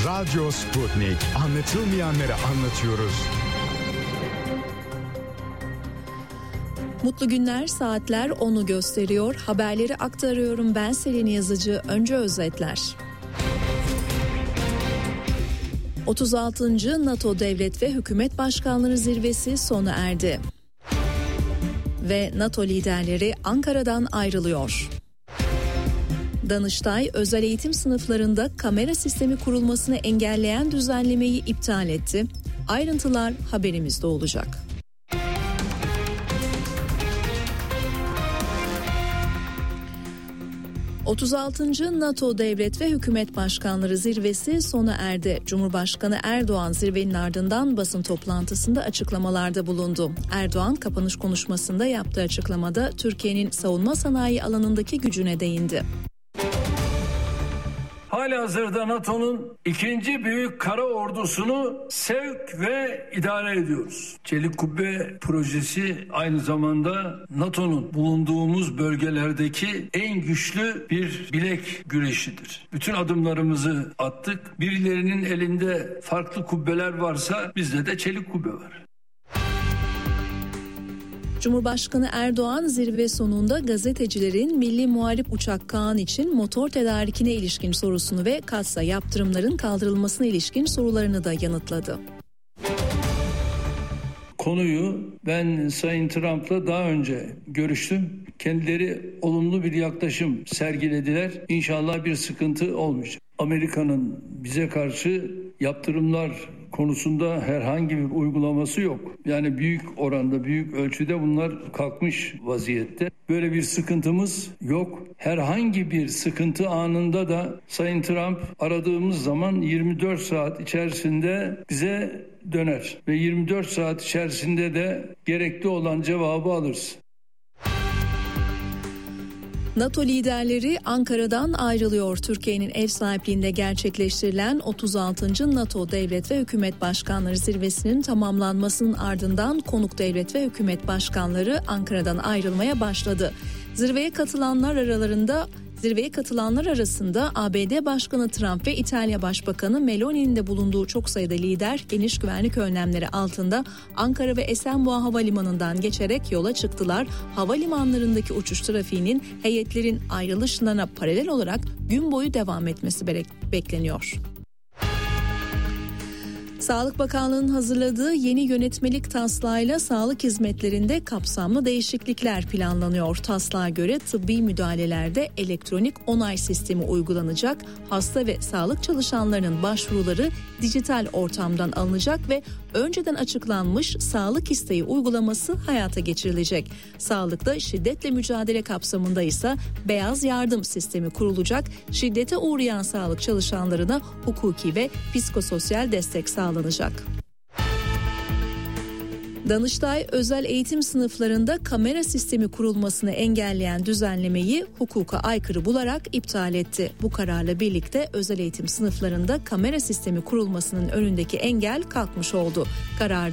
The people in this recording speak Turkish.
Radyo Sputnik. Anlatılmayanları anlatıyoruz. Mutlu günler, saatler 10'u gösteriyor. Haberleri aktarıyorum ben Selin Yazıcı. Önce özetler. 36. NATO Devlet ve Hükümet Başkanları Zirvesi sona erdi. Ve NATO liderleri Ankara'dan ayrılıyor. Danıştay, özel eğitim sınıflarında kamera sistemi kurulmasını engelleyen düzenlemeyi iptal etti. Ayrıntılar haberimizde olacak. ...36. NATO Devlet ve Hükümet Başkanları Zirvesi sona erdi. Cumhurbaşkanı Erdoğan zirvenin ardından basın toplantısında açıklamalarda bulundu. Erdoğan kapanış konuşmasında yaptığı açıklamada Türkiye'nin savunma sanayi alanındaki gücüne değindi. Halihazırda NATO'nun ikinci büyük kara ordusunu sevk ve idare ediyoruz. Çelik Kubbe projesi aynı zamanda NATO'nun bulunduğumuz bölgelerdeki en güçlü bir bilek güreşidir. Bütün adımlarımızı attık. Birilerinin elinde farklı kubbeler varsa bizde de çelik kubbe var. Cumhurbaşkanı Erdoğan zirve sonunda gazetecilerin Milli Muharip Uçak Kaan için motor tedarikine ilişkin sorusunu ve kassa yaptırımların kaldırılmasına ilişkin sorularını da yanıtladı. Konuyu ben Sayın Trump'la daha önce görüştüm. Kendileri olumlu bir yaklaşım sergilediler. İnşallah bir sıkıntı olmayacak. Amerika'nın bize karşı yaptırımlar konusunda herhangi bir uygulaması yok. Yani büyük oranda, büyük ölçüde bunlar kalkmış vaziyette. Böyle bir sıkıntımız yok. Herhangi bir sıkıntı anında da Sayın Trump aradığımız zaman 24 saat içerisinde bize döner. Ve 24 saat içerisinde de gerekli olan cevabı alırız. NATO liderleri Ankara'dan ayrılıyor. Türkiye'nin ev sahipliğinde gerçekleştirilen 36. NATO Devlet ve Hükümet Başkanları Zirvesi'nin tamamlanmasının ardından konuk devlet ve hükümet başkanları Ankara'dan ayrılmaya başladı. Zirveye katılanlar arasında ABD Başkanı Trump ve İtalya Başbakanı Meloni'nin de bulunduğu çok sayıda lider geniş güvenlik önlemleri altında Ankara ve Esenboğa Havalimanı'ndan geçerek yola çıktılar. Havalimanlarındaki uçuş trafiğinin heyetlerin ayrılışlarına paralel olarak gün boyu devam etmesi bekleniyor. Sağlık Bakanlığı'nın hazırladığı yeni yönetmelik taslağıyla sağlık hizmetlerinde kapsamlı değişiklikler planlanıyor. Taslağa göre tıbbi müdahalelerde elektronik onay sistemi uygulanacak, hasta ve sağlık çalışanlarının başvuruları dijital ortamdan alınacak ve önceden açıklanmış sağlık isteği uygulaması hayata geçirilecek. Sağlıkta şiddetle mücadele kapsamında ise beyaz yardım sistemi kurulacak, şiddete uğrayan sağlık çalışanlarına hukuki ve psikososyal destek sağlanacak. Danıştay, özel eğitim sınıflarında kamera sistemi kurulmasını engelleyen düzenlemeyi hukuka aykırı bularak iptal etti. Bu kararla birlikte özel eğitim sınıflarında kamera sistemi kurulmasının önündeki engel kalkmış oldu. Karar